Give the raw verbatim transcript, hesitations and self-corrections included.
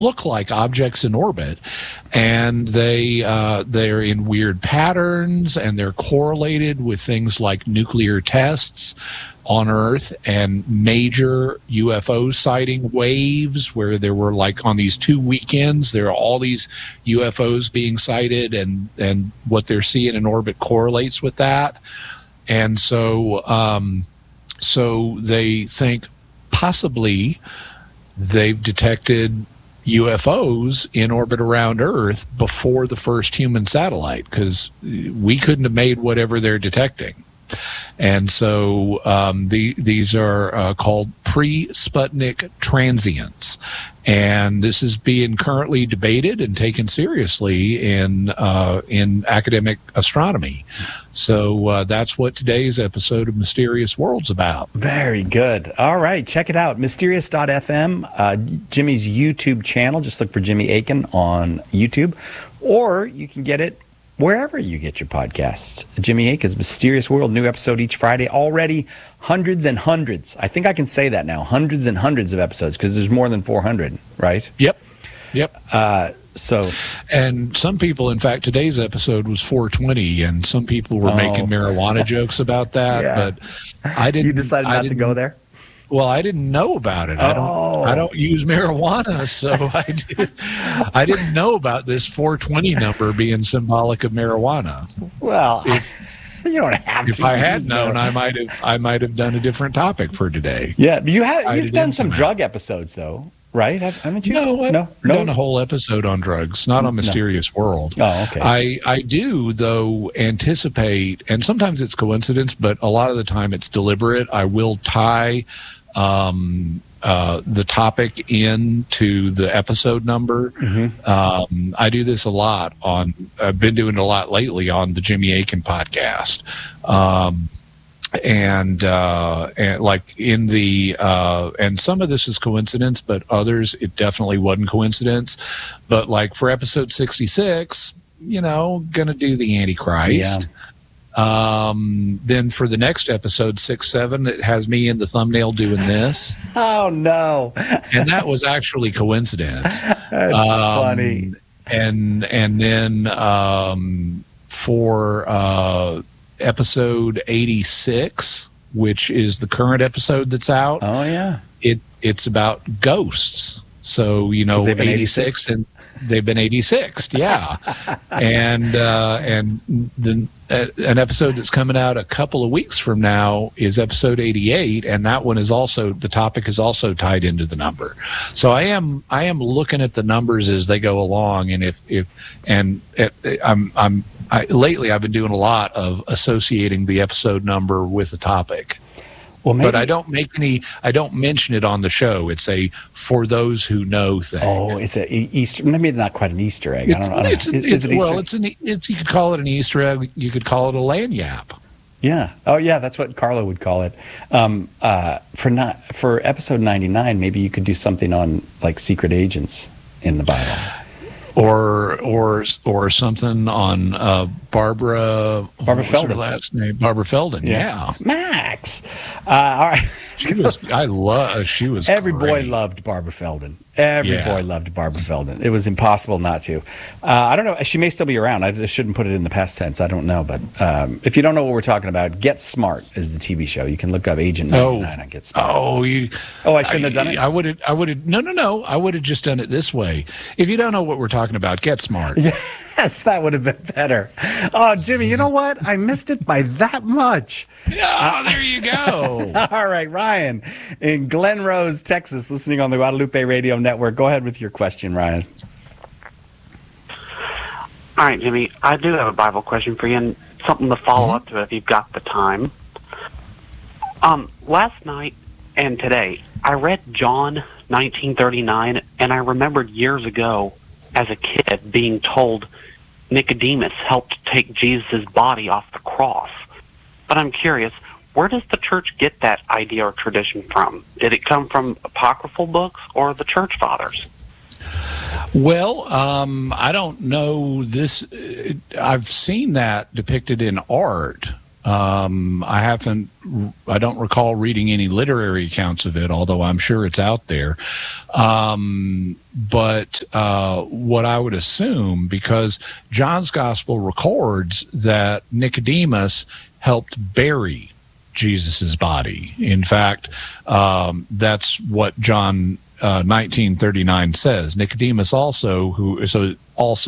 look like objects in orbit, and they uh, they're in weird patterns, and they're correlated with things like nuclear tests on Earth and major U F O sighting waves, where there were, like, on these two weekends, there are all these U F Os being sighted, and and what they're seeing in orbit correlates with that. And so um, so they think possibly they've detected U F Os in orbit around Earth before the first human satellite, because we couldn't have made whatever they're detecting. And so um, the, these are uh, called pre-Sputnik transients. And this is being currently debated and taken seriously in uh, in academic astronomy. So uh, that's what today's episode of Mysterious World's about. Very good. All right, check it out. Mysterious dot f m, uh, Jimmy's YouTube channel. Just look for Jimmy Akin on YouTube. Or you can get it wherever you get your podcast. Jimmy Akin's Mysterious World, new episode each Friday. Already hundreds and hundreds. I think I can say that now. Hundreds and hundreds of episodes, because there's more than four hundred, right? Yep. Yep. Uh, so, and some people, in fact, today's episode was four twenty, and some people were oh. making marijuana jokes about that. Yeah. But I didn't. You decided not to go there? Well, I didn't know about it. I don't. Oh. I don't use marijuana, so I did. I didn't know about this four twenty number being symbolic of marijuana. Well, if, you don't have if to. If I had known, I might have. I might have done a different topic for today. Yeah, you have. I You've done some somehow. drug episodes, though, right? Haven't you? No, I've no, no. done a whole episode on drugs, not on Mysterious no. World. Oh, okay. I, I do, though, anticipate, and sometimes it's coincidence, but a lot of the time it's deliberate. I will tie um, uh, the topic into the episode number. Mm-hmm. Um, I do this a lot on, I've been doing it a lot lately on the Jimmy Akin podcast. Um, and uh and like in the uh and some of this is coincidence, but others it definitely wasn't coincidence. But like for episode sixty-six, you know, gonna do the Antichrist. Yeah. Um then for the next episode, six seven, it has me in the thumbnail doing this. Oh no. And that was actually coincidence. That's um, funny. And and then um for uh episode eighty-six, which is the current episode that's out. Oh yeah. It it's about ghosts. So, you know, eighty-six, and they've been eighty-sixed, yeah. and uh, and the, uh, an episode that's coming out a couple of weeks from now is episode eighty-eight, and that one is also, the topic is also tied into the number. So I am I am looking at the numbers as they go along, and if if and it, I'm I'm I, lately I've been doing a lot of associating the episode number with the topic. Well, maybe, but I don't make any. I don't mention it on the show. It's a "for those who know" thing. Oh, it's a Easter. Maybe not quite an Easter egg. I don't know. I don't it's, know. Is, it's, is it Easter? Well, it's an. It's you could call it an Easter egg. You could call it a lanyap. Yeah. Oh, yeah. That's what Carlo would call it. Um, uh, for not for episode ninety-nine, maybe you could do something on like secret agents in the Bible. Or or or something on uh, Barbara. Barbara Feldon. Her last name? Barbara Feldon. Yeah. yeah. Max. Uh, all right. She was. I love. She was. Every great. boy loved Barbara Feldon. Every yeah. boy loved Barbara Feldon. It was impossible not to. Uh, I don't know. She may still be around. I shouldn't put it in the past tense. I don't know. But um, if you don't know what we're talking about, Get Smart is the T V show. You can look up Agent ninety-nine oh. on Get Smart. Oh, you. Oh, I shouldn't I, have done it. I would have. I would have. No, no, no. I would have just done it this way. If you don't know what we're talking about, Get Smart. Yes, that would have been better. Oh, Jimmy, you know what? I missed it by that much. Oh, there you go. All right, Ryan in Glen Rose, Texas, listening on the Guadalupe Radio Network. Go ahead with your question, Ryan. All right, Jimmy, I do have a Bible question for you and something to follow mm-hmm. up to if you've got the time. Um, last night and today, I read John nineteen thirty-nine, and I remembered years ago as a kid being told Nicodemus helped take Jesus' body off the cross. But I'm curious, where does the church get that idea or tradition from? Did it come from apocryphal books or the church fathers? Well, um, I don't know this. I've seen that depicted in art, Um, I haven't, I don't recall reading any literary accounts of it, although I'm sure it's out there. Um, but uh, what I would assume, because John's gospel records that Nicodemus helped bury Jesus's body. In fact, um, that's what John uh, nineteen thirty-nine says. Nicodemus also, who so also